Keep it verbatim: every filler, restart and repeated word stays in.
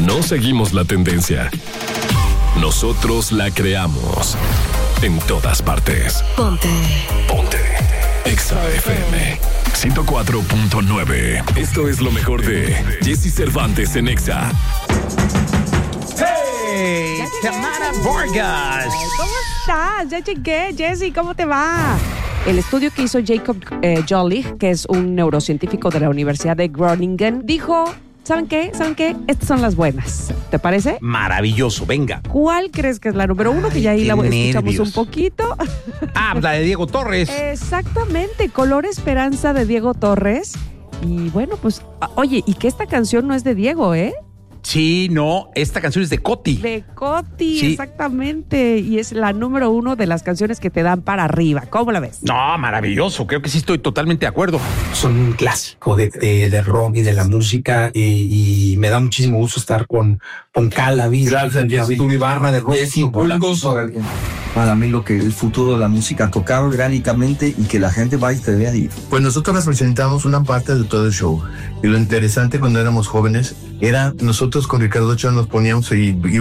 No seguimos la tendencia. Nosotros la creamos. En todas partes. Ponte. Ponte. Exa F M ciento cuatro punto nueve. Esto es lo mejor de Jesse Cervantes en Exa. ¡Hey! Tamara Vargas. ¿Cómo estás? Ya llegué, Jesse, ¿cómo te va? El estudio que hizo Jacob eh, Jollich, que es un neurocientífico de la Universidad de Groningen, dijo, ¿saben qué? ¿Saben qué? Estas son las buenas. ¿Te parece? Maravilloso, venga. ¿Cuál crees que es la número uno? Que ya ahí qué la escuchamos nervios. un poquito. Ah, la de Diego Torres. Exactamente, Color Esperanza de Diego Torres. Y bueno, pues, oye, y que esta canción no es de Diego, ¿eh? Sí, no, esta canción es de Coti. De Coti, Sí. exactamente. Y es la número uno de las canciones que te dan para arriba. ¿Cómo la ves? No, maravilloso, creo que sí estoy totalmente de acuerdo. Son un clásico de, de, de rock y de la música y, y me da muchísimo gusto estar con, con Calavis. Gracias, tu Ibarra de rock. Es una cosa. Para mí lo que es el futuro de la música, tocar orgánicamente y que la gente vaya y te vea ahí. Pues nosotros representamos una parte de todo el show. Y lo interesante cuando éramos jóvenes era nosotros con Ricardo Ochoa nos poníamos y